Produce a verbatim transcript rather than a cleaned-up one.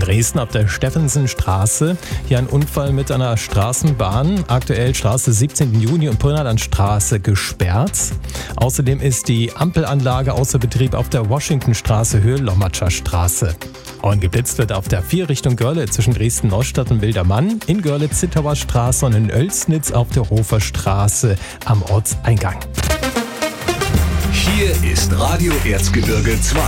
Dresden auf der Steffensenstraße. Hier ein Unfall mit einer Straßenbahn. Aktuell Straße siebzehnten Juni und Brünnerdlandstraße gesperrt. Außerdem ist die Ampelanlage außer Betrieb auf der Washingtonstraße Höhe Lommatscher Straße. Und geblitzt wird auf der vier Richtung Görlitz zwischen Dresden-Neustadt und Wildermann, in Görlitz-Zittauer Straße und in Oelsnitz auf der Hofer Straße am Ortseingang. Hier ist Radio Erzgebirge zwei.